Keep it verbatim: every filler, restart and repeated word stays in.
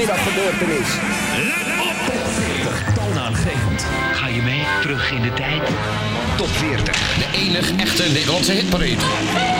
zondagmiddaggebeurtenis. Let op! Top veertig, toonaangevend. Ga je mee terug in de tijd? Top veertig. De enige echte Nederlandse hitparade.